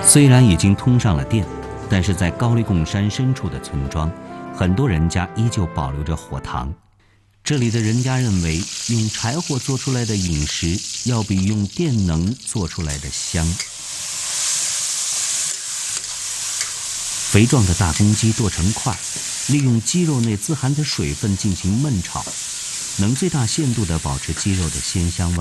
虽然已经通上了电，但是在高黎贡山深处的村庄，很多人家依旧保留着火塘。这里的人家认为，用柴火做出来的饮食要比用电能做出来的香。肥壮的大公鸡剁成块，利用鸡肉内滋含的水分进行焖炒，能最大限度地保持鸡肉的鲜香味。